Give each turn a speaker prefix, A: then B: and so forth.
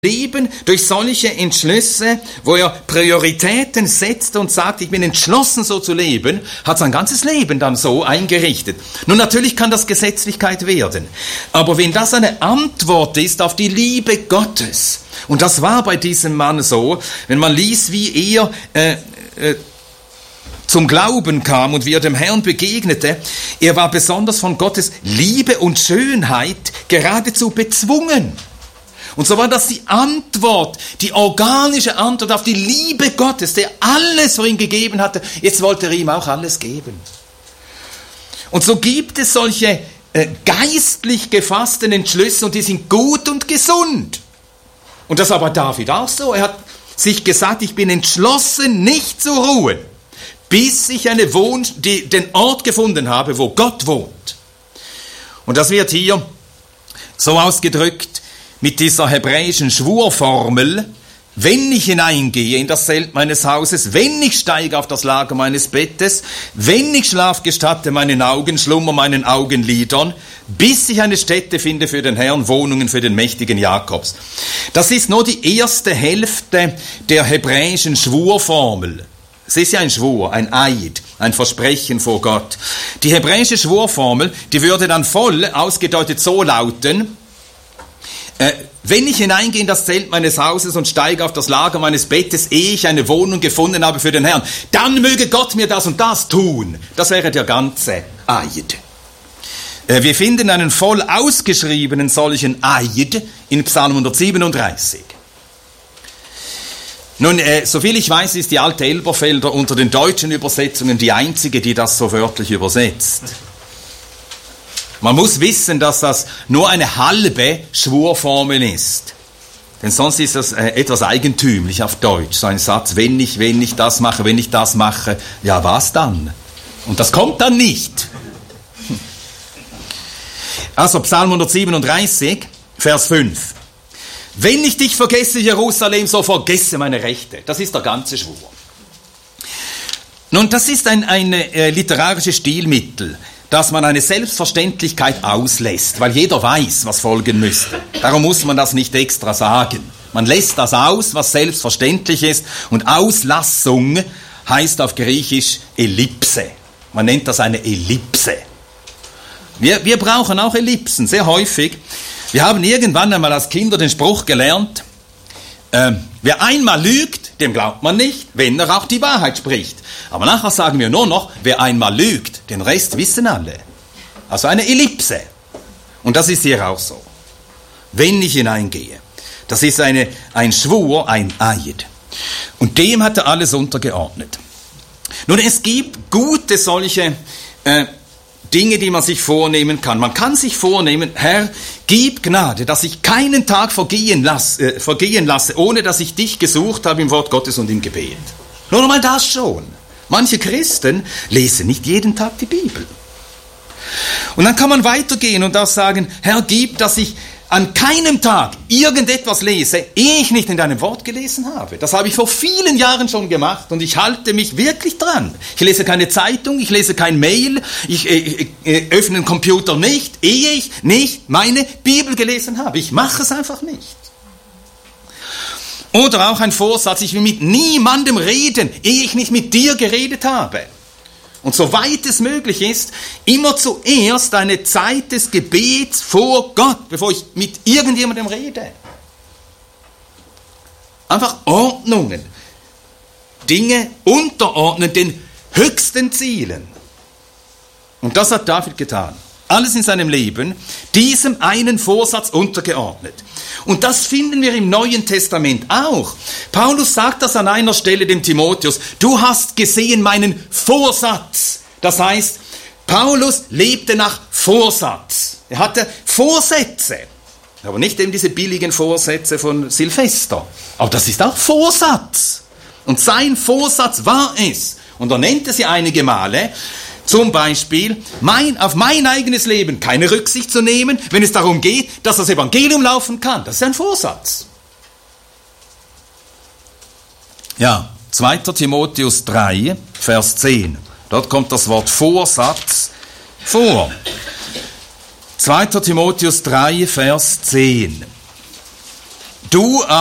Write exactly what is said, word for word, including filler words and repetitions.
A: Leben durch solche Entschlüsse, wo er Prioritäten setzt und sagt, ich bin entschlossen, so zu leben, hat sein ganzes Leben dann so eingerichtet. Nun, natürlich kann das Gesetzlichkeit werden, aber wenn das eine Antwort ist auf die Liebe Gottes, und das war bei diesem Mann so, wenn man liest, wie er äh, äh, zum Glauben kam und wie er dem Herrn begegnete, er war besonders von Gottes Liebe und Schönheit geradezu bezwungen. Und so war das die Antwort, die organische Antwort auf die Liebe Gottes, der alles für ihn gegeben hatte. Jetzt wollte er ihm auch alles geben. Und so gibt es solche äh, geistlich gefassten Entschlüsse und die sind gut und gesund. Und das war bei David auch so. Er hat sich gesagt, ich bin entschlossen, nicht zu ruhen, bis ich eine Wohn- die, den Ort gefunden habe, wo Gott wohnt. Und das wird hier so ausgedrückt, mit dieser hebräischen Schwurformel, wenn ich hineingehe in das Zelt meines Hauses, wenn ich steige auf das Lager meines Bettes, wenn ich Schlaf gestatte meinen Augen, Schlummer meinen Augenlidern, bis ich eine Stätte finde für den Herrn, Wohnungen für den mächtigen Jakobs. Das ist nur die erste Hälfte der hebräischen Schwurformel. Es ist ja ein Schwur, ein Eid, ein Versprechen vor Gott. Die hebräische Schwurformel, die würde dann voll ausgedeutet so lauten: Äh, wenn ich hineingehe in das Zelt meines Hauses und steige auf das Lager meines Bettes, ehe ich eine Wohnung gefunden habe für den Herrn, dann möge Gott mir das und das tun. Das wäre der ganze Eid. Äh, wir finden einen voll ausgeschriebenen solchen Eid in Psalm hundertsiebenunddreißig. Nun, äh, soviel ich weiß, ist die alte Elberfelder unter den deutschen Übersetzungen die einzige, die das so wörtlich übersetzt. Man muss wissen, dass das nur eine halbe Schwurformel ist. Denn sonst ist das äh, etwas eigentümlich auf Deutsch. So ein Satz, wenn ich, wenn ich das mache, wenn ich das mache, ja, was dann? Und das kommt dann nicht. Also Psalm hundertsiebenunddreißig, Vers fünf. Wenn ich dich vergesse, Jerusalem, so vergesse meine Rechte. Das ist der ganze Schwur. Nun, das ist ein, ein äh, literarisches Stilmittel, dass man eine Selbstverständlichkeit auslässt, weil jeder weiß, was folgen müsste. Darum muss man das nicht extra sagen. Man lässt das aus, was selbstverständlich ist, und Auslassung heißt auf Griechisch Ellipse. Man nennt das eine Ellipse. Wir, wir brauchen auch Ellipsen, sehr häufig. Wir haben irgendwann einmal als Kinder den Spruch gelernt, äh, wer einmal lügt, dem glaubt man nicht, wenn er auch die Wahrheit spricht. Aber nachher sagen wir nur noch, wer einmal lügt, den Rest wissen alle. Also eine Ellipse. Und das ist hier auch so. Wenn ich hineingehe. Das ist eine, ein Schwur, ein Eid. Und dem hat er alles untergeordnet. Nun, es gibt gute solche äh, Dinge, die man sich vornehmen kann. Man kann sich vornehmen, Herr, gib Gnade, dass ich keinen Tag vergehen lasse, äh, vergehen lasse, ohne dass ich dich gesucht habe im Wort Gottes und im Gebet. Nur einmal das schon. Manche Christen lesen nicht jeden Tag die Bibel. Und dann kann man weitergehen und auch sagen, Herr, gib, dass ich an keinem Tag irgendetwas lese, ehe ich nicht in deinem Wort gelesen habe. Das habe ich vor vielen Jahren schon gemacht und ich halte mich wirklich dran. Ich lese keine Zeitung, ich lese kein Mail, ich äh, äh, öffne den Computer nicht, ehe ich nicht meine Bibel gelesen habe. Ich mache es einfach nicht. Oder auch ein Vorsatz, ich will mit niemandem reden, ehe ich nicht mit dir geredet habe. Und soweit es möglich ist, immer zuerst eine Zeit des Gebets vor Gott, bevor ich mit irgendjemandem rede. Einfach Ordnungen. Dinge unterordnen den höchsten Zielen. Und das hat David getan. Alles in seinem Leben, diesem einen Vorsatz untergeordnet. Und das finden wir im Neuen Testament auch. Paulus sagt das an einer Stelle dem Timotheus, du hast gesehen meinen Vorsatz. Das heißt, Paulus lebte nach Vorsatz. Er hatte Vorsätze, aber nicht eben diese billigen Vorsätze von Silvester. Aber das ist auch Vorsatz. Und sein Vorsatz war es. Und er nennt es ja einige Male, zum Beispiel, mein, auf mein eigenes Leben keine Rücksicht zu nehmen, wenn es darum geht, dass das Evangelium laufen kann. Das ist ein Vorsatz. Ja, zweiter Timotheus drei, Vers zehn. Dort kommt das Wort Vorsatz vor. zweiter Timotheus drei, Vers zehn. Du